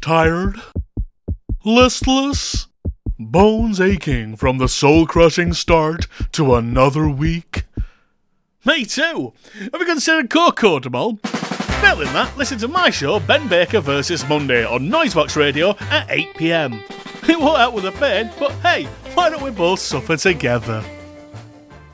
Tired? Listless? Bones aching from the soul-crushing start to another week? Me too! Have you considered Kokomo? Failing that, listen to my show Ben Baker vs Monday on Noisebox Radio at 8pm. It won't help with the pain, but hey, why don't we both suffer together?